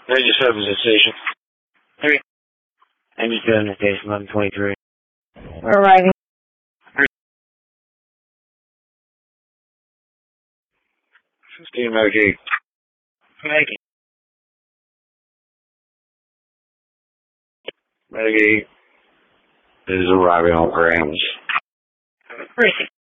97 is the station. 3. 97 is station 1123. We're arriving. 15 Medicaid. Medicaid is arriving on Grams. Precinct.